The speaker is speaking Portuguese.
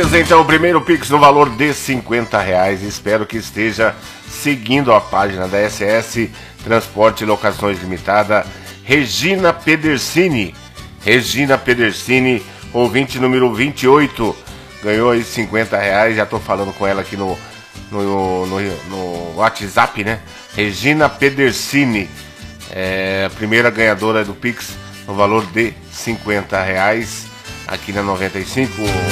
Beleza, então o primeiro Pix no valor de R$50. Espero que esteja seguindo a página da SS Transporte e Locações Limitada. Regina Pedersini, ouvinte número 28, ganhou aí R$50. Já tô falando com ela aqui no WhatsApp, né? Regina Pedersini, a primeira ganhadora do Pix no valor de R$50 aqui na 95.